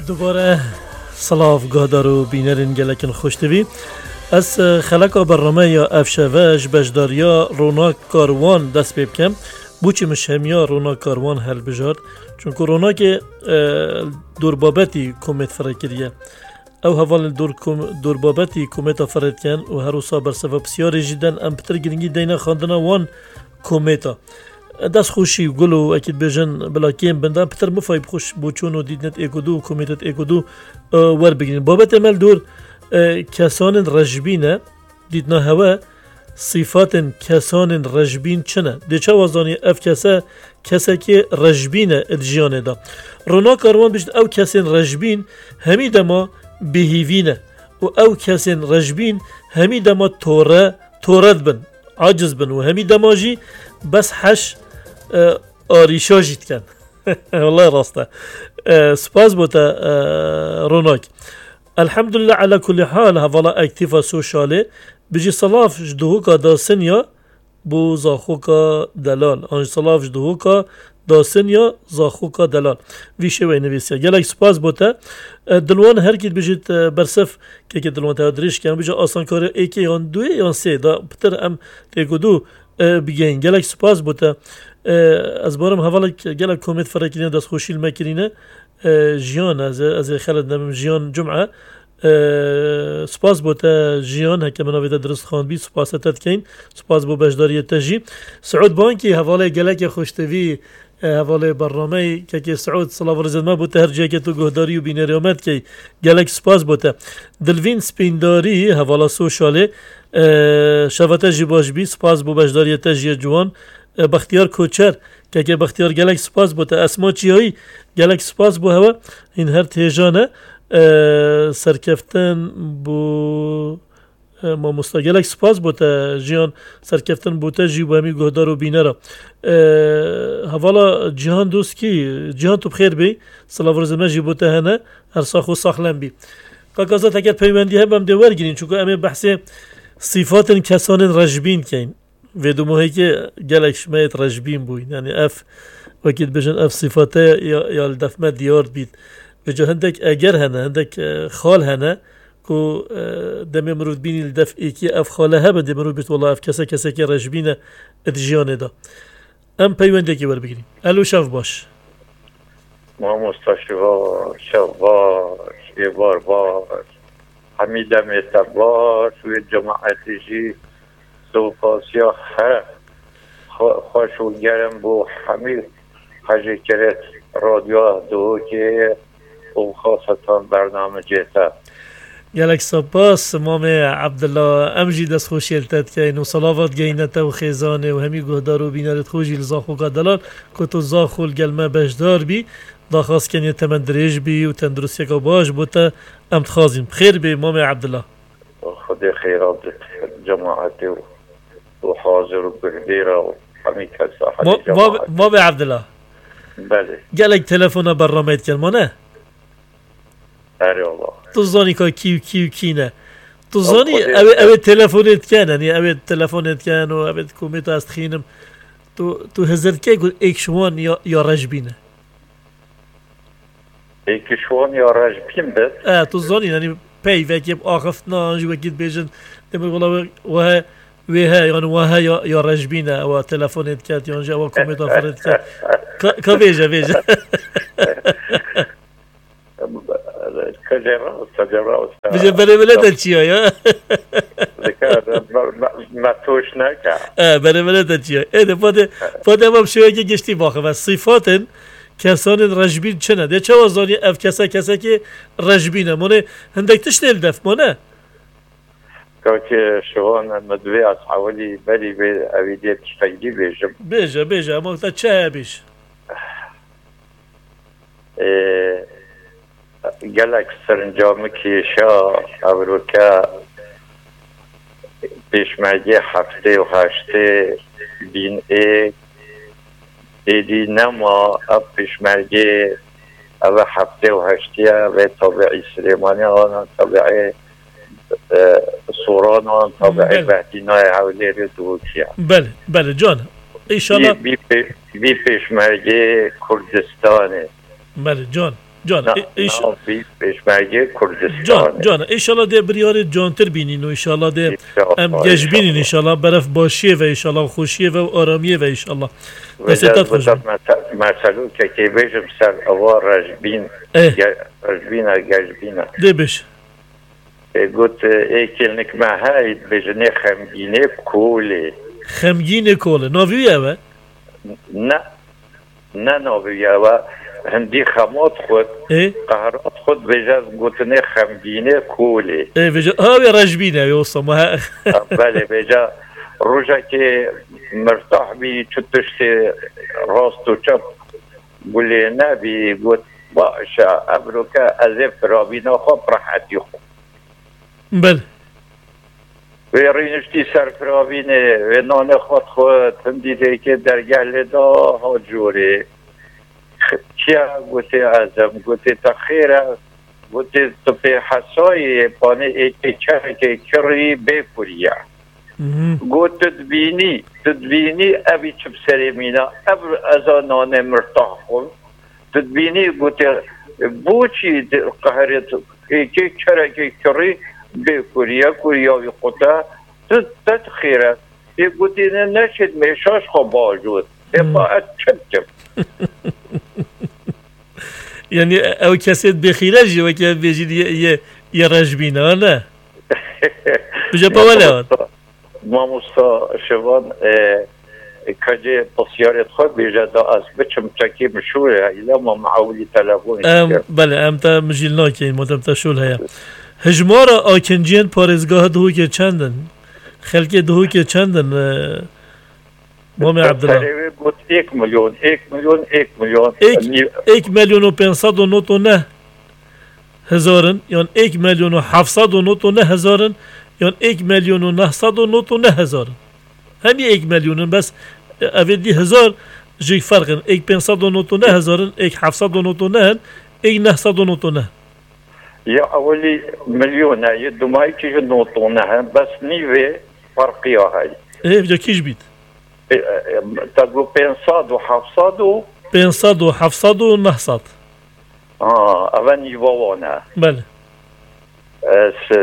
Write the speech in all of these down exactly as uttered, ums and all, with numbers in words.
دوباره سلاف گادارو بینرین گلکن خوشتوی از خلق برنامه یا افشوش بجداریا روناک کاروان دست بیب کم بوچی مشهمیا روناک کاروان هل بجارد چون که روناک دوربابتی کومت فرکریه او هوال دور دوربابتی کومت فرد کن و هر روزا برسوا بسیاری جدن ام پتر گرینگی دینا خواندنا وان کومتا دست خوشی گلو اکید بجن بلا کیم بندن پتر مفایب خوش بوچونو دیدنت اکودو کومیتت اکودو ور بگیرین بابت عمل دور کسان رجبینه دیدنا هوا صفات کسان رجبین چنه دیچه وزانی اف کسا کسا که رجبینه ادجیانه دا رونا کاروان بشت او کسان رجبین همی دما بهیوینه و او کسان رجبین همی دما توره تورد بن عاجز بن و همی دماجی بس حش آریشا جید کن والله راسته سپاس بوتا روناک الحمدلله على كل حال هوالا اکتیفا سوشاله بجی صلاف جدهوکا داسنیا بو زاخوکا دلال آنج صلاف جدهوکا داسنیا زاخوکا دلال ویشه وی نویسیا گلک سپاس بوتا دلوان هر کید بجید برسف که که دلوان تا دریش کن بجی آسان کاره ایکی یان دوی یان سه دا پتر ام ایکو دو بگین گلک سپاس بوتا از بارم حوالا گلک کومت فرکینه دست خوشیل مکرینه جیان از از خالد نمیم جیان جمعه سپاس بوتا جیان هک مناویت درست خواند بی سپاس تد کین سپاس بو بجداری تجی سعود بانکی حوالا گلک خوشتوی حواله برنامه که که سعود صلاح ورزد ما بوده هر جایی که تو گهداری و بینری آمد که گلک سپاس بوده دلوین سپینداری حواله سوشاله شفته جی باش بی سپاس بو بجداری تجی جوان بختیار کوچر که که بختیار گلک سپاس بوده اسما چیایی گلک سپاس بو هوا این هر تیجانه سرکفتن بو ما مستقلک سپاس بوده جیان سرکفتن بوده جی با همی گهدار و بینه را حوالا جیان دوست کی جیان تو بخیر بی صلاح ورزمه جی بوده هنه هر ساخ و ساخلن بی کاکازات اگر پیوندی هم هم دوار گیرین چونکه امی بحث صفات کسان رجبین کین و دو موهی که گلک شمایت رجبین بوین یعنی اف وکید بجن اف صفاته یا, یا الدفمه دیار بید بجا هندک اگر هنه هندک خال هنه کو دم مرود بینی الدف ایکی اف خاله ها بده مرود بیت والله اف کسا کسا که رجبینه ادجیانه دا ام پیونده که بر بگیریم الو شف باش ما مستشفا شف باش یه بار باش حمیدم اتباش و جماعتی جی سوپاسیا هر خوش و گرم بو حمید حجی کرد رادیو دو که او خاصتان برنامه جیتا گلک سپاس مام عبدالله امجی دست خوشی التد که اینو صلاوات گینته و خیزانه و همی گهدار و بینارت خوشی لزاخو قدلال که تو زاخو الگلمه بشدار بی داخواست کنی تمن دریج بی و تندرستی که باش بوده امت خازیم خیر بی مام عبدالله خدا خیرات جماعتی و حاضر و بردیره و همی کسا حالی جماعتی مام عبدالله بله گلک تلفون برنامه کن ما نه اره الله تو زانی که کیو کیو کی نه تو زانی اوه اوه تلفونت کن یعنی اوه تلفونت کن و اوه کومیت است خینم تو تو هزار که گو ایکشوان یا یا رجبینه ایکشوان یا رجبین بس اه تو زانی یعنی پی وکیب آخفتنا انجی وکید بیجن دمی قولا وها وها یعنی وها یا یا رجبینه و تلفونت کن یا انجی اوه کومیت آفرد کن که بیجه بیجه کجراست کجراست بجه بره بلده چیه یا ذکر متوش نکرد اه بره بلده چیه ایده پاده پاده هم شویه که گشتی باخه و صفات کسان رجبین چنه ده چه وزانی اف کسا کسا که رجبینه مونه هندک تشتیل دف مونه که شوان مدوی از حوالی بلی به اویدی تشتیلی بیجم بیجه بیجه اما تا چه بیش گلک سرنجام کیشا اوروکا پیشمرگی هفته و هشته بین ایک دیدی نما اب پیشمرگی او هفته و هشته و طبعی سلیمانی آن طبعی سوران آن طبعی بهدینای حولی رو دوکیا بله بله جان ایشالا بی پیشمرگی کردستانه بله جان جان ایش ناوی پشمرگی کردستان جان جان ایشالا ده بریار جانتر بینین و ایشالا ده ام گش بینین ایشالا برف باشیه و ایشالا خوشیه و آرامیه و ایشالا دستت خوش مثلا که که بیشم سر اوار رجبین رجبین گشبین ده بش گوت ایکل نکمه های بجنه خمگینه کوله خمگینه کوله ناویه و نه نه ناویه و هندی خمات خود قهرات خود بجاز گوتنه خمگینه کوله ای بجا ها رجبینه یوصا ما بله بجا روزا که مرتاح بی چطشت راست و چپ گوله نبی گوت باشا ابروکا ازف رابینا خوب راحتی خوب بله و رینشتی سرفرابینه و نان خود خود هم دیده که در گل دا ها جوره چیا گوته ازم گوته تخیره گوته تو به حسای پانه ایکی چه که کری بپوریه گوت تدبینی تدبینی ابی چپ سری مینا اب ازا نان مرتاح خون تدبینی گوته بوچی قهرت ایکی چرا که کری بپوریه کوریاوی خودتا تد خیره یه گوتی نشد میشاش خوب باجود دفاعت چپ چپ یعنی او کسی بخیره جیوه که بیجید یه یه رجبینه نه بجا پاوله ما مستا شوان کجه پسیارت خود بیجا دا از بچم چکی مشوره ایلا ما معاولی تلفون بله ام تا مجیل ناکی مدام تا شول هیا هجمار آکنجین پارزگاه دهو که چندن خلق دهو که چندن مامی عبدالله بود یک میلیون یک میلیون یک میلیون یک میلیون و پنصد و نوت و نه هزارن یعنی یک میلیون و هفتصد و نوت و نه هزارن یعنی یک میلیون و نهصد و نوت و نه هزارن همی یک میلیونن بس اولی هزار جای فرقن یک پنصد و نوت و نه هزارن یک هفتصد و نوت و نه یک نهصد و نوت و نه یا اولی میلیونه یه دومایی که نوت و نه بس نیوه فرقی های اه بجا کیش بید تقول پنصد و هفتصد و پنصد و هفتصد و نهصد آه اول نیوانه بله از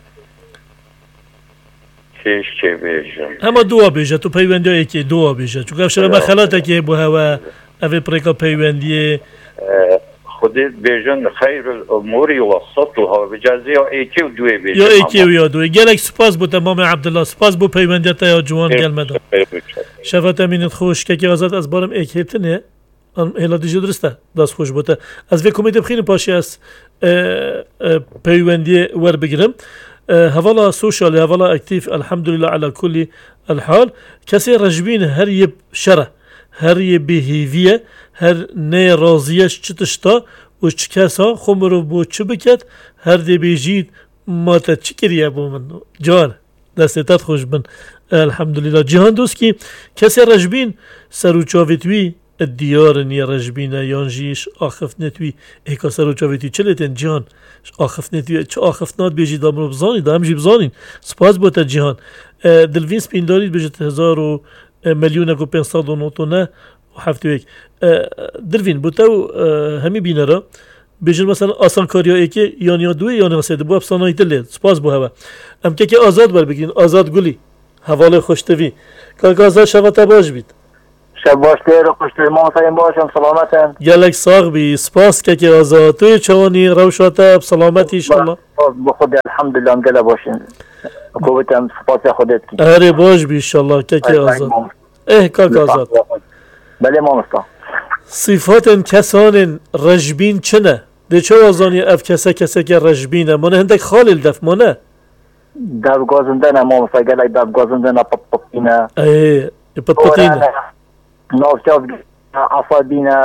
کیش چه بیجم اما دوا بیجه تو پیوندی هایی که دوا بیجه چون افشار مخلاته که بو هوا اوه پریکا پیوندی خودت بیجن خیر الاموری وسطها بجازی یا ایکی و دوی بیجن یا ایکی و یا دوی گلک سپاس بو تمام عبدالله سپاس بو پیوندیتا یا جوان گل مدن شفت امینت خوش که که آزاد از بارم ایک هیتنه هلا دیجه درسته دست خوش بوده از وی کمیت بخیرم پاشی از پیوندی ور بگیرم هوالا سوشال هوالا اکتیف الحمدلله على كل الحال کسی رجبین هر یه شره هر یه بهیویه هر نه رازیش چتشتا و چه کسا خمرو بو چه بکت هر دی بیجید ما تا چی کریه بو من جان دستتت خوش بن الحمدلله جهان دوست کی کسی رجبین سروچاویتوی الديار ني رجبينا يانجيش آخف نتوي هيكا سرو چاويتي چلتن جهان آخف نتوي چه آخفنات بيجي دامرو بزاني دام جي بزانين سپاس بوتا جهان دلوين سپين داريد بجت هزار و مليون اكو پنصد و نوتونه و هفتو ايك دلوين بوتاو همي بينرا بيجن مثلا آسان كاريا ايكي يانيا دوي يانيا سيده بو افساناي دلي سپاس بو هوا ام که که آزاد بر بگیرین آزاد گلی حواله خوشتوی که آزاد شوتا باش بید شب باش دیر و خوشتوی ما مسایم باشم سلامتن گلک ساغ بی سپاس که که آزاد توی چوانی روشاتا بسلامتی شالله بخود الحمدلله هم گله باشین کوبتم سپاس خودت کی اره باش بی شالله که که آزاد اه که که آزاد بله ما مستا صفات کسان رجبین چنه ده چه آزانی اف کسه کسه که رجبینه منه هندک خالل دف منه دف گازنده نه ما مستا گلک دف گازنده نه پپ پپینه اه پپ پپینه ناوچاف عصابینه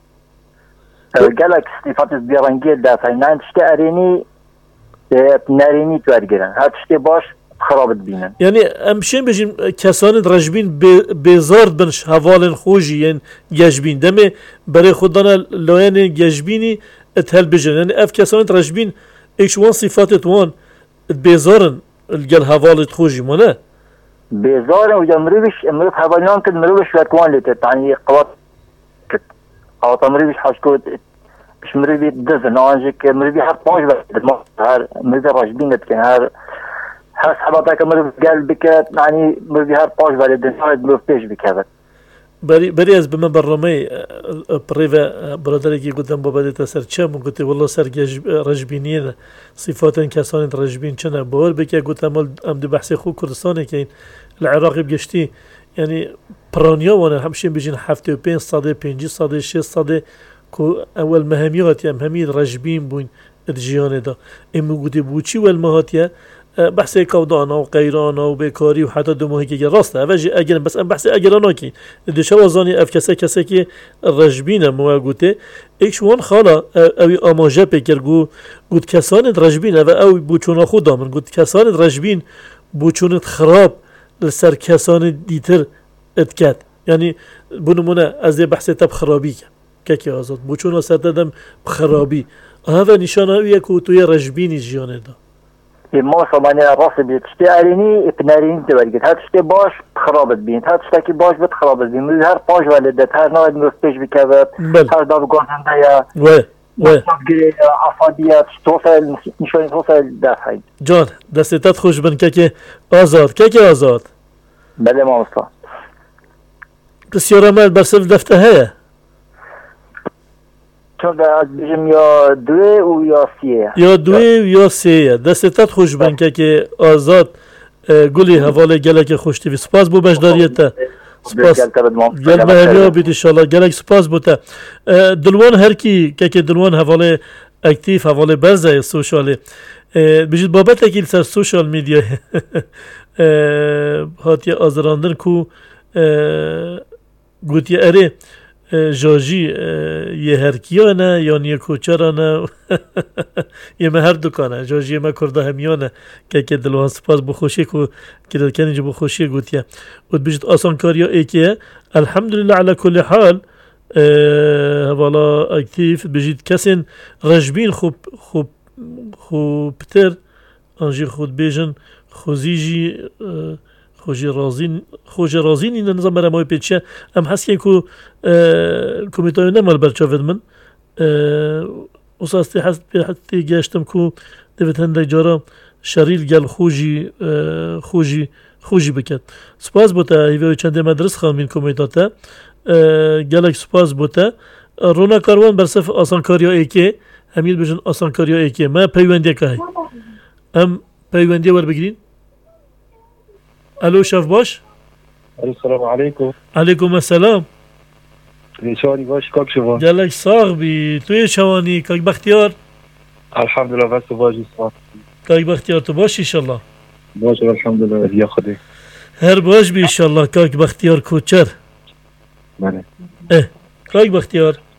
گلک صفات بیرنگی دف نه تشتی ارینی نرینی تو ارگیرن هر تشتی باش خرابت بینن یعنی امشین بجیم کسان رجبین بیزارد بنش حوالن خوشی یعنی گجبین دمه برای خودانا لاین گجبینی اتهل بجن یعنی اف کسان رجبین ایش وان صفاتت وان بیزارن الگل حوالت خوشی مانه بیزارن و یا مرویش مرویش حوالنان کد مرویش وکوان لیتت یعنی قوات قوات مرویش حاش کد مروی دزن آنجا که مروی هر پاش بده ما هر مروی راش بینت که هر هر سبب که مروی گل بکرد یعنی مروی هر پاش بده نهایت مروی پیش بکرد بری بری از بما برنامه پریو برادری که گفتم با بدیت سر چه من گفتی والله سر رجبینی صفات کسان رجبین چنه باور بکه گفتم ام دو بحث خو کردستانه که العراقی بگشتی یعنی پرانیا وانه همشین بجین هفته و پنج صده پنجی صده شش صده که اول مهمیات هم همین رجبین بون ادجیانه دا اما گفتی بوچی و المهاتیه بحث کودانا و قیرانا و بیکاری و حتی دو ماهی که راسته اوجی اگر بس بحث اگرانا کی دشوا وزانی اف کسه کسه که رجبینه مواجوده ایشون خالا اوی آماجه بکرگو گود کسان رجبینه و اوی بوچونا خدا من گود کسان رجبین بوچونت خراب لسر کسان دیتر اتکد یعنی بنمونه از بحث تب خرابی که که آزاد بوچونا سر دادم خرابی هذا نشانه اویه که توی رجبینی جیانه دا ما سامانی راست بیت شتی ارینی پنرینی دوارگید هر شتی باش خرابت بین هر شتی باش بت خرابت بین هر پاش ولدت هر نوع مستش بکوت هر داب گازنده یا و و افادیات توصل نشانی توصل دفعی جان دستت خوش بن که که آزاد که که آزاد بله ما اصلا بسیار عمل برسل دفته هیا چون از بیشم یا دوی و یا سیه یا دوی و یا سیه دستت خوش بن که که آزاد گلی حواله گلک خوش تیوی سپاس بو بشداریت سپاس گل مهمیا بیت انشالله گلک سپاس بوده دلوان هر کی که که دلوان حواله اکتیف حواله برزه سوشاله بجید بابت اکیل سر سوشال میدیا هاتی آزراندن کو گوتی اره جاجی یه هرکیانه یا نیه کوچرانه یه مه هر دکانه جاجی ما کرده همیانه که که دلوان سپاس بخوشی که که دلکنی جو بخوشی گوتیه و بجید آسان کاریا ایکیه الحمدلله على كل حال والا اکتیف بجید کسین رجبین خوب خوب خوبتر آنجی خود بیجن خوزیجی خوشی رازین خوشی رازین این نظام برای ما پیچه ام هست که کو کمیتای نمال برچاود من اساستی هست به حتی گشتم کو دوید هنده جارا شریل گل خوشی خوشی خوشی بکد سپاس بوده هیوی چنده مدرس خامین کمیتاته گلک سپاس بوده رونا کاروان برصف آسان کاریا ایکی همین بجن آسان کاریا ایکی ما پیوندی که های ام پیوندی ور بگیرین الو شف باش السلام علیکم علیکم السلام شوانی باش کاک شما گلک ساغ بی توی شوانی کاک بختیار الحمدلله بس باش اسمع کاک بختیار تو باش انشالله باش الحمدلله یا خودی هر باش بی انشالله کاک بختیار کوچر بله اه کاک بختیار